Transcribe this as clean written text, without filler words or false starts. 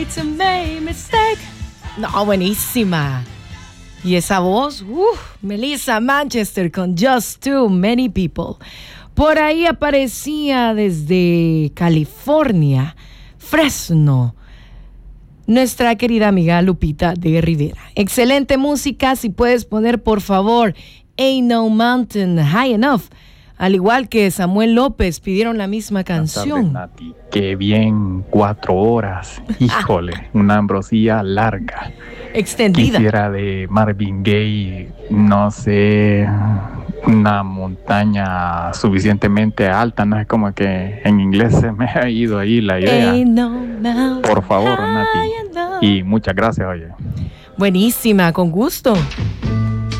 To make mistake. No, buenísima. Y esa voz, Melissa Manchester con Just Too Many People. Por ahí aparecía desde California, Fresno, nuestra querida amiga Lupita de Rivera. Excelente música, si puedes poner por favor Ain't No Mountain High Enough. Al igual que Samuel López pidieron la misma canción. Buenas tardes, Nati. Qué bien, 4 horas. Híjole, una ambrosía larga. Extendida. Quisiera de Marvin Gaye, no sé, una montaña suficientemente alta, no es como que en inglés se me ha ido ahí la idea. Por favor, Nati. Y muchas gracias, oye. Buenísima, con gusto.